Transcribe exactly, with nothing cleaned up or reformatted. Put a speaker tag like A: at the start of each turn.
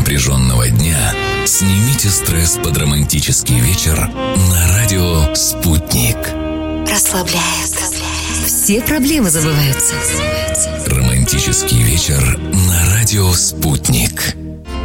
A: напряженного дня снимите стресс под романтический вечер на радио «Спутник».
B: Расслабляет. Все проблемы забываются.
A: Романтический вечер на радио «Спутник».